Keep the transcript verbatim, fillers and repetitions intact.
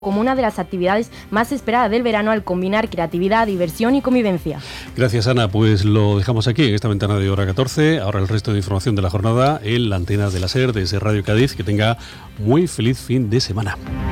como una de las actividades más esperadas del verano al combinar creatividad, diversión y convivencia. Gracias, Ana. Pues lo dejamos aquí, en esta ventana de hora catorce. Ahora el resto de información de la jornada en la antena de la SER, desde Radio Cádiz. Que tenga muy feliz fin de semana.